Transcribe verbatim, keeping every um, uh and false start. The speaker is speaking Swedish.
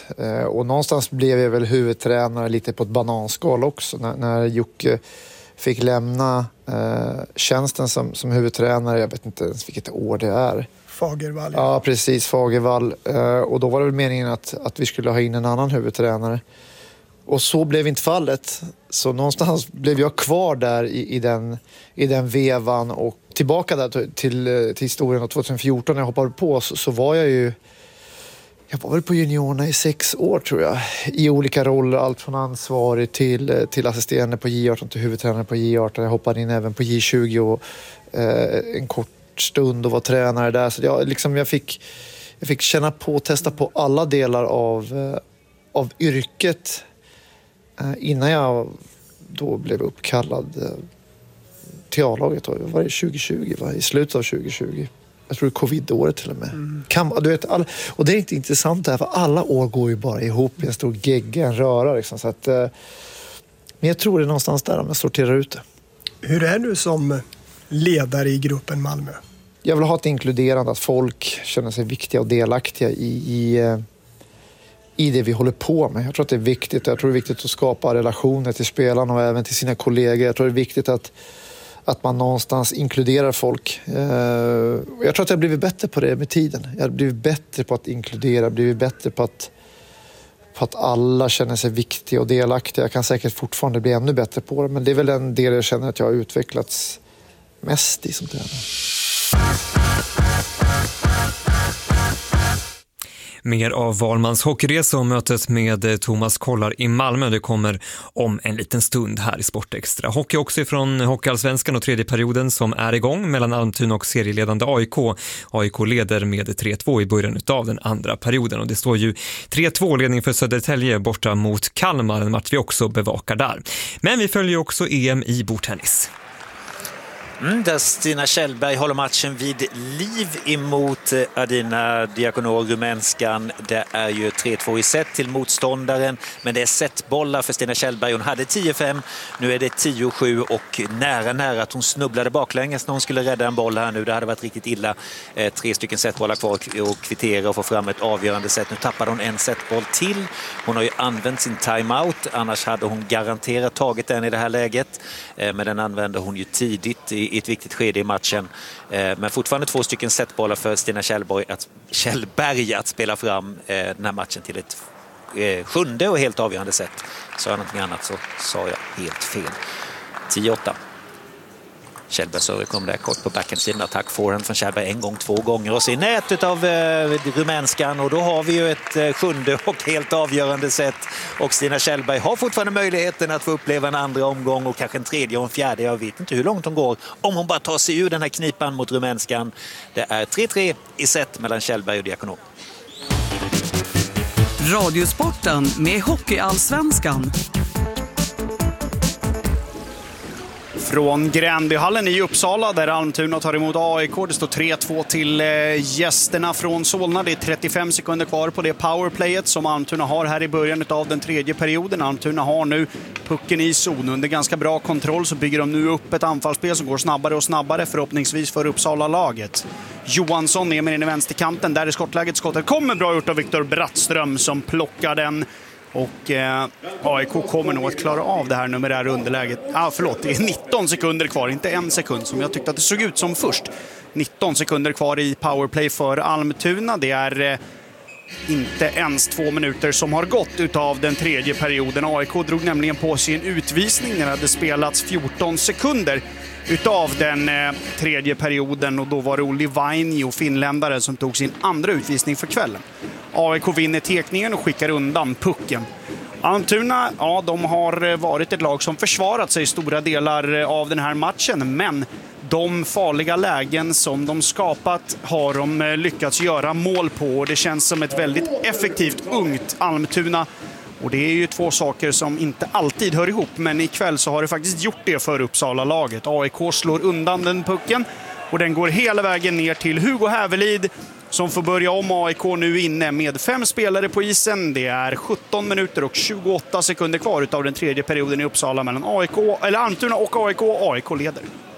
Eh, och någonstans blev jag väl huvudtränare lite på ett bananskal också. När, när Jocke fick lämna eh, tjänsten som, som huvudtränare, jag vet inte ens vilket år det är. Fagervall. Ja, ja precis, Fagervall. Eh, och då var det väl meningen att, att vi skulle ha in en annan huvudtränare. Och så blev inte fallet. Så någonstans blev jag kvar där i, i, den, i den vevan. Och tillbaka där till, till historien av tjugohundrafjorton när jag hoppade på så, så var jag ju... Jag var väl på juniorerna i sex år tror jag. I olika roller, allt från ansvarig till, till assisterande på J arton till huvudtränare på J arton. Jag hoppade in även på J tjugo och eh, en kort stund och var tränare där. Så jag, liksom, jag, fick, jag fick känna på och testa på alla delar av, eh, av yrket eh, innan jag då blev uppkallad eh, till A-laget. Var det tjugo tjugo? Va? I slutet av tjugo tjugo. Jag tror det är covid-året till och med. Mm. Kan, du vet, all, och det är inte intressant här, för alla år går ju bara ihop i en stor gegga, en röra. Liksom, så att, eh, men jag tror det är någonstans där om jag sorterar ut det. Hur är du som ledare i gruppen Malmö? Jag vill ha ett inkluderande, att folk känner sig viktiga och delaktiga i, i, i det vi håller på med. Jag tror att det är viktigt. Jag tror det är viktigt att skapa relationer till spelarna och även till sina kollegor. Jag tror det är viktigt att att man någonstans inkluderar folk. Jag tror att jag har blivit bättre på det med tiden. Jag har blivit bättre på att inkludera, blivit bättre på att, på att alla känner sig viktiga och delaktiga. Jag kan säkert fortfarande bli ännu bättre på det, men det är väl den del jag känner att jag har utvecklats mest i som tränare. Mer av Valmans hockeyresa och mötet med Thomas Kollar i Malmö. Det kommer om en liten stund här i Sportextra. Hockey också från Hockeyallsvenskan och tredje perioden som är igång mellan Almtuna och serieledande A I K. A I K leder med tre två i början av den andra perioden. Och det står ju tre två ledning för Södertälje borta mot Kalmar. En match vi också bevakar där. Men vi följer också E M i bordtennis. Mm, där Stina Kjellberg håller matchen vid liv emot Adina Diakonov, rumänskan. Det är ju tre två i set till motståndaren, men det är setbollar för Stina Kjellberg. Hon hade tio fem, nu är det tio sju och nära nära att hon snubblade baklänges när hon skulle rädda en boll här nu. Det hade varit riktigt illa. Eh, tre stycken setbollar kvar och kvittera och få fram ett avgörande set. Nu tappade hon en setboll till. Hon har ju använt sin timeout, annars hade hon garanterat tagit den i det här läget. Eh, men den använde hon ju tidigt i i ett viktigt skede i matchen. Men fortfarande två stycken setbollar för Stina Kjellberg att, Kjellberg att spela fram den här matchen till ett sjunde och helt avgörande sätt. Sa jag någonting annat så sa jag helt fel. tio åtta. Kjellberg så kom där kort på backhandsidan. Attack forehand från Kjellberg en gång, två gånger. Och så i nätet av eh, rumänskan. Och då har vi ju ett eh, sjunde och helt avgörande sätt. Och Stina Kjellberg har fortfarande möjligheten att få uppleva en andra omgång och kanske en tredje och en fjärde. Jag vet inte hur långt hon går. Om hon bara tar sig ur den här knipan mot rumänskan. Det är tre tre i set mellan Kjellberg och Diakonov. Radiosporten med Hockeyallsvenskan. Från Gränbyhallen i Uppsala där Almtuna tar emot A I K. Det står tre två till gästerna från Solna. Det är trettiofem sekunder kvar på det powerplayet som Almtuna har här i början av den tredje perioden. Almtuna har nu pucken i zon. Under ganska bra kontroll så bygger de nu upp ett anfallsspel som går snabbare och snabbare, förhoppningsvis för Uppsala-laget. Johansson är med in i vänsterkanten. Där är skottläget. Skottet kommer bra gjort av Viktor Brattström som plockar den. Och eh, A I K kommer nog att klara av det här numerära underläget. Ah, förlåt, det är nitton sekunder kvar, inte en sekund som jag tyckte att det såg ut som först. nitton sekunder kvar i powerplay för Almtuna. Det är eh, inte ens två minuter som har gått utav den tredje perioden. A I K drog nämligen på sig en utvisning när det hade spelats fjorton sekunder utav den eh, tredje perioden. Och då var det Olli Vainio, finländare, som tog sin andra utvisning för kvällen. A I K vinner tekningen och skickar undan pucken. Almtuna, ja, de har varit ett lag som försvarat sig i stora delar av den här matchen. Men de farliga lägen som de skapat har de lyckats göra mål på. Och det känns som ett väldigt effektivt ungt Almtuna. Och det är ju två saker som inte alltid hör ihop. Men ikväll så har det faktiskt gjort det för Uppsala-laget. A I K slår undan den pucken. Och den går hela vägen ner till Hugo Hävelid som får börja om. A I K nu inne med fem spelare på isen. Det är sjutton minuter och tjugoåtta sekunder kvar av den tredje perioden i Uppsala mellan A I K, eller Almtuna och A I K. A I K leder.